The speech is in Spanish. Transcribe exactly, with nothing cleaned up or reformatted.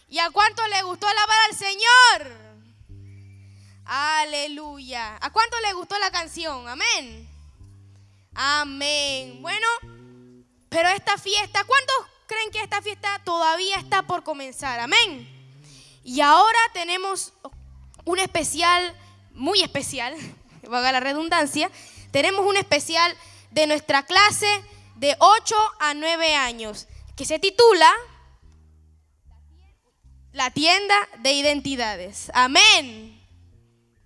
¿Y a cuánto le gustó alabar al Señor? Aleluya. ¿A cuánto le gustó la canción? Amén. Amén. Bueno, pero esta fiesta, ¿cuántos creen que esta fiesta todavía está por comenzar? Amén. Y ahora tenemos un especial, muy especial, valga la redundancia, tenemos un especial de nuestra clase de ocho a nueve años, que se titula La tienda de identidades. Amén.